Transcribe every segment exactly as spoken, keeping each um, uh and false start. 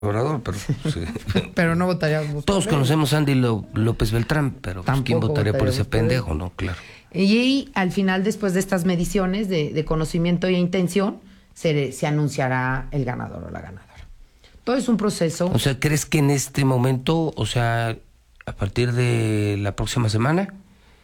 Obrador, pero sí. Pero no votaría. Todos conocemos a Andy López Beltrán, pero pues, ¿quién votaría por ese pendejo? No, claro. Y, y al final, después de estas mediciones de, de conocimiento e intención, se, se anunciará el ganador o la ganadora. Todo es un proceso. O sea, ¿crees que en este momento, o sea, a partir de la próxima semana?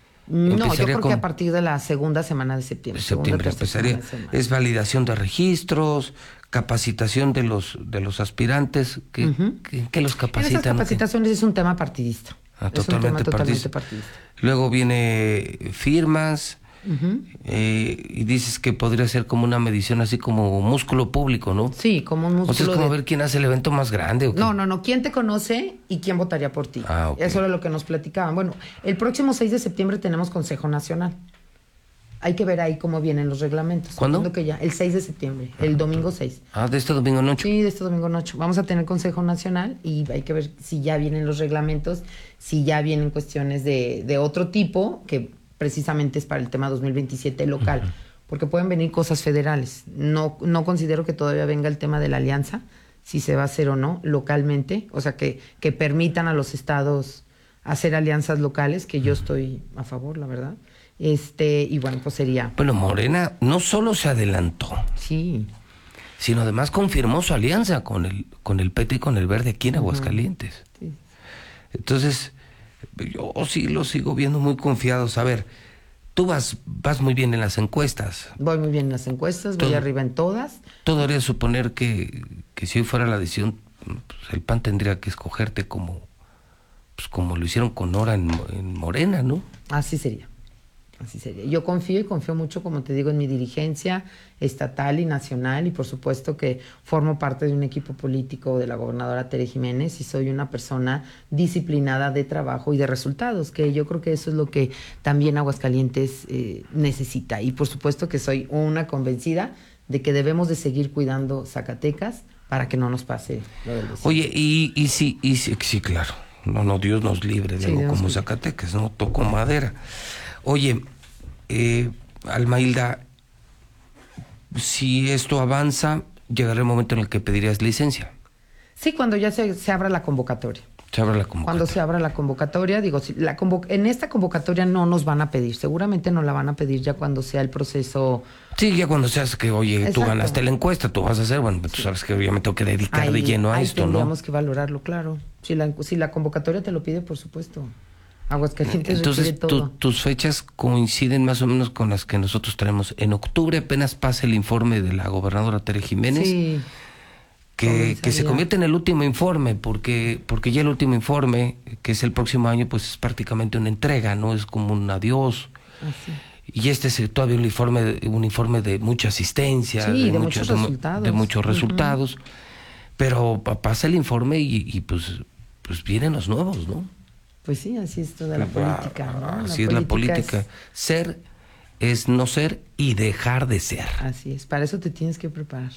No, yo creo con... que a partir de la segunda semana de septiembre. De septiembre empezaría. Es validación de registros, capacitación de los de los aspirantes. ¿Qué, uh-huh. ¿qué, qué los capacitan? En esas capacitaciones es un tema partidista. Ah, es totalmente, un tema totalmente partidista. partidista. Luego viene firmas. Uh-huh. eh, y dices que podría ser como una medición así como músculo público, ¿no? Sí, como un músculo. O sea, es como de... ver quién hace el evento más grande. ¿O qué? No, no, no. ¿Quién te conoce y quién votaría por ti? Ah, okay. Eso era lo que nos platicaban. Bueno, el próximo seis de septiembre tenemos Consejo Nacional. Hay que ver ahí cómo vienen los reglamentos. ¿Cuándo? Que ya, el seis de septiembre, el ah, domingo seis. Ah, de este domingo en ocho. Sí, de este domingo en ocho. Vamos a tener Consejo Nacional y hay que ver si ya vienen los reglamentos, si ya vienen cuestiones de, de otro tipo, que precisamente es para el tema dos mil veintisiete local, uh-huh. porque pueden venir cosas federales. No, no considero que todavía venga el tema de la alianza, si se va a hacer o no localmente, o sea, que, que permitan a los estados hacer alianzas locales, que yo estoy a favor, la verdad. Este, y bueno, pues sería... Bueno, Morena no solo se adelantó, sí, sino además confirmó su alianza con el, con el P T y con el Verde aquí en Aguascalientes. Uh-huh. Sí. Entonces, yo sí lo sigo viendo muy confiados. A ver, tú vas vas muy bien en las encuestas. Voy muy bien en las encuestas, voy todo, arriba en todas. Todo haría suponer que, que si hoy fuera la decisión, pues el P A N tendría que escogerte como, pues como lo hicieron con Nora en, en Morena, ¿no? Así sería. Así sería. Yo confío y confío mucho, como te digo, en mi dirigencia estatal y nacional, y por supuesto que formo parte de un equipo político de la gobernadora Tere Jiménez y soy una persona disciplinada de trabajo y de resultados, que yo creo que eso es lo que también Aguascalientes eh, necesita. Y por supuesto que soy una convencida de que debemos de seguir cuidando Zacatecas para que no nos pase lo del vecino. Oye, y, y sí, y sí, sí, claro. No, no, Dios nos libre de sí, algo Dios como Zacatecas, ¿no? Tocó madera. Oye, eh, Alma Hilda, si esto avanza, llegará el momento en el que pedirías licencia. Sí, cuando ya se, se abra la convocatoria. Se abra la convocatoria. Cuando se abra la convocatoria, digo, si la convo- en esta convocatoria no nos van a pedir, seguramente nos la van a pedir ya cuando sea el proceso. Sí, ya cuando seas que, oye, Exacto. tú ganaste la encuesta, tú vas a hacer, bueno, tú sí. sabes que yo me tengo que dedicar ahí, de lleno a ahí esto, ¿no? Tendríamos que valorarlo, claro. Si la, si la convocatoria te lo pide, por supuesto. Aguascalientes Entonces, todo. Tu, tus fechas coinciden más o menos con las que nosotros tenemos. En octubre apenas pasa el informe de la gobernadora Tere Jiménez, sí, que, que se convierte en el último informe, porque porque ya el último informe, que es el próximo año, pues es prácticamente una entrega, ¿no? Es como un adiós. Así. Y este es todavía un informe, un informe de mucha asistencia, sí, de, de muchos, muchos resultados. De, de muchos uh-huh. resultados. Pero pasa el informe y, y pues, pues vienen los nuevos, ¿no? Pues sí, así es toda la ah, política, ¿no? Así la es la política. Es... Ser es no ser y dejar de ser. Así es, para eso te tienes que preparar.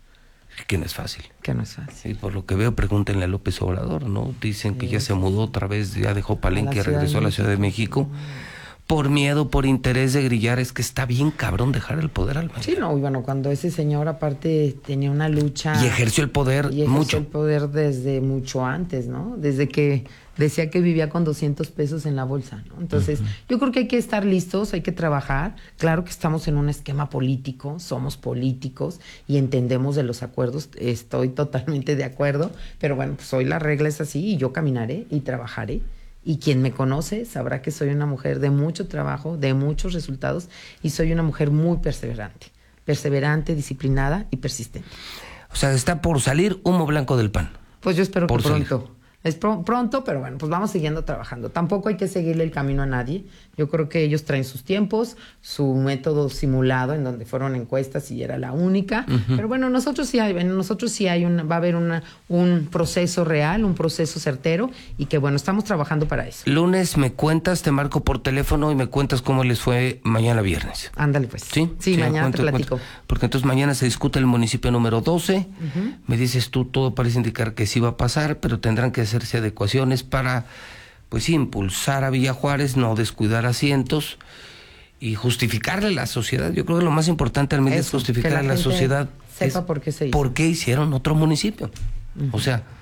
Que no es fácil. Que no es fácil. Y por lo que veo, pregúntenle a López Obrador, ¿no? Dicen sí, que ya se mudó otra vez, ya dejó Palenque y regresó a la Ciudad de México. Por miedo, por interés de grillar, es que está bien cabrón dejar el poder al Sí, no, y bueno, cuando ese señor aparte tenía una lucha... Y ejerció el poder y ejerció mucho. el poder desde mucho antes, ¿no? Desde que decía que vivía con doscientos pesos en la bolsa, ¿no? Entonces, uh-huh. yo creo que hay que estar listos, hay que trabajar. Claro que estamos en un esquema político, somos políticos y entendemos de los acuerdos, estoy totalmente de acuerdo, pero bueno, pues hoy la regla es así y yo caminaré y trabajaré. Y quien me conoce sabrá que soy una mujer de mucho trabajo, de muchos resultados, y soy una mujer muy perseverante. Perseverante, disciplinada y persistente. O sea, está por salir humo blanco del P A N. Pues yo espero por que pronto. Salir. Es pr- pronto, pero bueno, pues vamos siguiendo trabajando. Tampoco hay que seguirle el camino a nadie. Yo creo que ellos traen sus tiempos, su método simulado, en donde fueron encuestas y era la única. Uh-huh. Pero bueno, nosotros sí hay, nosotros sí hay una, va a haber una, un proceso real, un proceso certero, y que bueno, estamos trabajando para eso. Lunes me cuentas, te marco por teléfono y me cuentas cómo les fue mañana viernes. Ándale pues. Sí, sí, sí mañana cuento, te platico. Cuento. Porque entonces mañana se discute el municipio número doce. Uh-huh. Me dices tú, todo parece indicar que sí va a pasar, pero tendrán que hacerse adecuaciones para, pues impulsar a Villa Juárez, no descuidar asientos y justificarle a la sociedad. Yo creo que lo más importante al menos es justificar a la sociedad sepa por qué se hizo. ¿Por qué hicieron otro municipio? Uh-huh. O sea,